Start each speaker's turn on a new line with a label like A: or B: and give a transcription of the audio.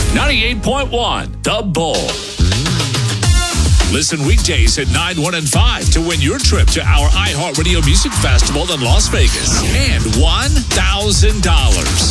A: 98.1 The Bull. Listen weekdays at 9, 1, and 5 to win your trip to our iHeartRadio Music Festival in Las Vegas and $1,000.